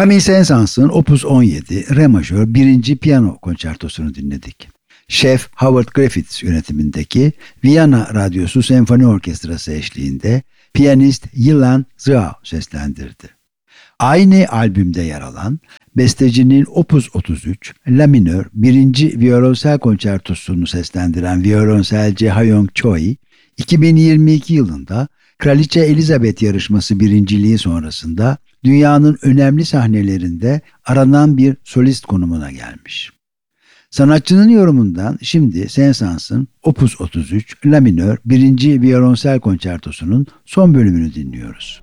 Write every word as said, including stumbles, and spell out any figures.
Camille Saint-Saëns'ın Opus on yedi Re majör birinci piyano konçertosunu dinledik. Şef Howard Griffiths yönetimindeki Viyana Radyosu Senfoni Orkestrası eşliğinde piyanist Yilan Zhao seslendirdi. Aynı albümde yer alan bestecinin Opus otuz üç La minör birinci violonsel konçertosunu seslendiren violonselci Ha-Young Choi, iki bin yirmi iki yılında Kraliçe Elizabeth yarışması birinciliği sonrasında dünyanın önemli sahnelerinde aranan bir solist konumuna gelmiş. Sanatçının yorumundan şimdi Saint-Saëns'ın Opus otuz üç La minör birinci violonsel konçertosunun son bölümünü dinliyoruz.